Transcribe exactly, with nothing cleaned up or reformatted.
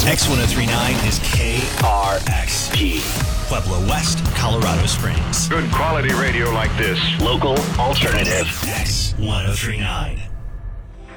X ten thirty-nine is K R X P. Pueblo West, Colorado Springs. Good quality radio like this. Local alternative. X ten thirty-nine.